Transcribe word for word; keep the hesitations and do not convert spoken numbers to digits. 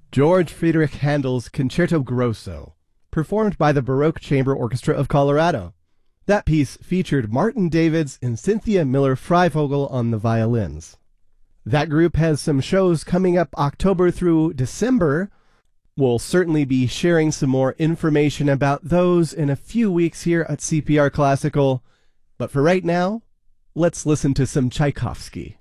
George Friedrich Handel's Concerto Grosso, performed by the Baroque Chamber Orchestra of Colorado. That piece featured Martin Davids and Cynthia Miller-Freivogel on the violins. That group has some shows coming up October through December. We'll certainly be sharing some more information about those in a few weeks here at C P R Classical. But for right now, let's listen to some Tchaikovsky.